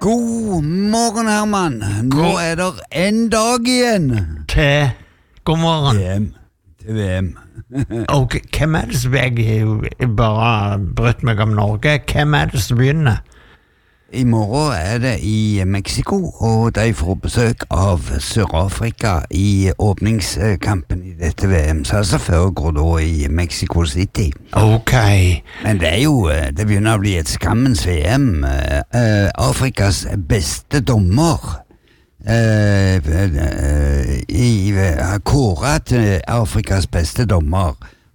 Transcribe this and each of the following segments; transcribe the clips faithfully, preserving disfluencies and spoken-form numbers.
God morgen, Herman. Nå God. Er det en dag igjen. Til god morgen. V M. Til V M. Og hvem er det som jeg bare brøtt meg om Norge? Hvem er det som begynner? I morgen er det i Mexico, og de får besøk av Sør-Afrika i åpningskampen i dette V M, så altså foregår da i Mexico City. Ok. Men det er jo, det begynner å bli et skammens V M. Uh, Afrikas beste dommer uh, uh, i, uh, kåret til Afrikas beste dommer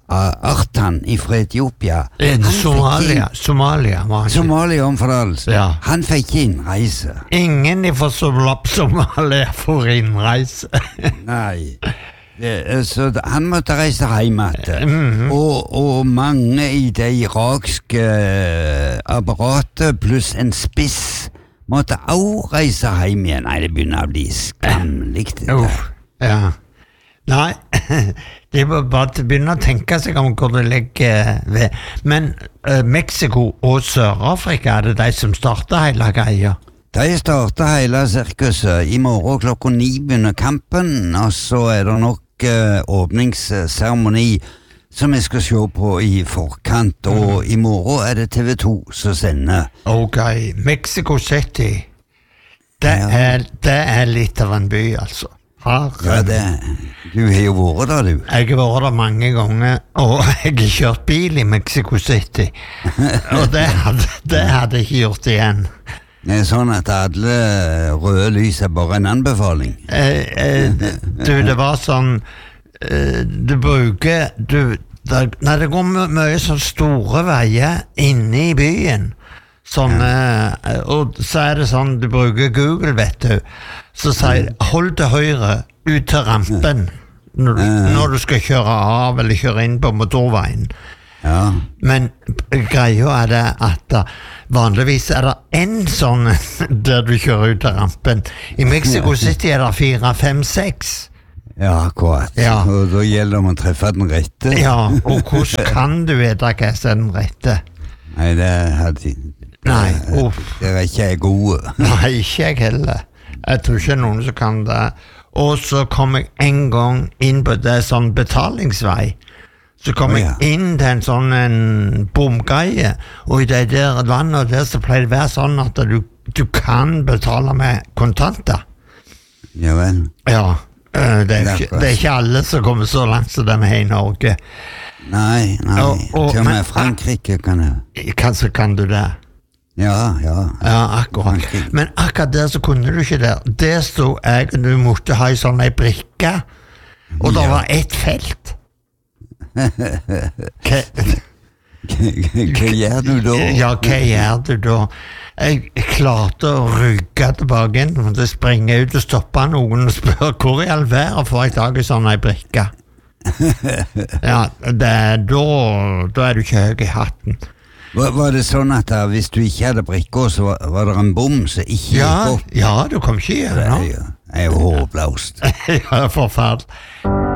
Artan fra Etiopia. Somalia, Somalia var han. Somalia omfordelelse. Ja. Han fikk ikke innreise. Ingen fra Somalia får innreise. Nei. Det, så han måtte reise hjem igjen. Mm-hmm. og, og mange i det irakske apparatet pluss en spiss måtte også reise hjem igjen. Nei, det begynner å bli skamlig det der. Uh, ja. Nei, de må bare begynne å tenke seg om hvor det ligger ved. Men uh, Mexico og Sør-Afrika, er det de som starter hele greia? De starter hele sirkuset. I morgen klokka ni begynner kampen, og så er det nok uh, åpningsseremoni som vi skal se på i forkant, og mm. i morgen er det T V to som sender. Ok, Mexico City. Det, ja. er, det er litt av en by, altså. Her, ja, det, du har jo vært der, du. Jeg har vært der mange ganger, og jeg har kjørt bil i Mexico City, og det hadde, det hadde jeg ikke gjort igjen. Det er sånn at alle røde lys er bare en anbefaling. Eh, eh, du, det var sånn, eh, du bruker, du, der, nei, det går my- mye sånn store veier inne i byen, sånn, ja. eh, og så er det sånn, du bruker Google, vet du, så sier hold til høyre ut til rampen når, når du skal kjøre av eller kjøre inn på motorveien. Ja. Men greia er det at vanligvis er det en sånn der du kjører ut til rampen. I Mexico City er det fire, fem, seks. Ja, akkurat. Ja. Og da gjelder det om å treffe den rette. Ja, og hvordan kan du vite hva som er den rette? Nei, det hadde Nei, uff. Det er ikke jeg gode. Nei, ikke jeg heller. Jeg tror ikke noen som kan det. Og så kom jeg en gang inn på det sånn betalingsvei. Så kom oh, ja. jeg inn til en sånn en bomgreie, og i det der landet der så pleier det å være sånn at du, du kan betale med kontanter. Ja vel. Ja, det er, ikke, det er ikke alle som kommer så langt som de har i Norge. Nei, nei. Og, og, til og med Frankrike kan jeg. Kanskje kan du det. Ja, ja. Ja, akkurat. Men akkurat der så kunne du ikke det. Der stod jeg, du måtte ha en sånn en brikke, og det ja. var ett felt. Hva, hva gjør du da? Ja, hva gjør du da? Jeg klarte å rygge tilbake inn, måtte springe ut og stoppe noen og spørre hvor i all verden får jeg tak i sånn en brikke. Ja, det, da, da er du ikke høy i hatten. Var, var det sånn at da, hvis du ikke hadde brikker, så var, var det en bom som ikke ja, gikk opp? Ja, du kom ikke igjen, no? Det er jo håpløst. Ja, forferdelig.